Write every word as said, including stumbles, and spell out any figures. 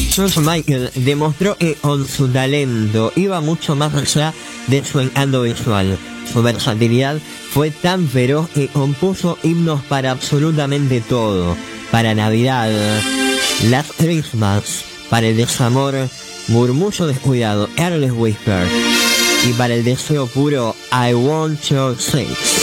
George Michael demostró que con su talento iba mucho más allá de su encanto visual. Su versatilidad fue tan feroz que compuso himnos para absolutamente todo. Para Navidad, Last Christmas, para el desamor, Murmullo descuidado, Careless Whisper, y para el deseo puro, I Want Your Sex.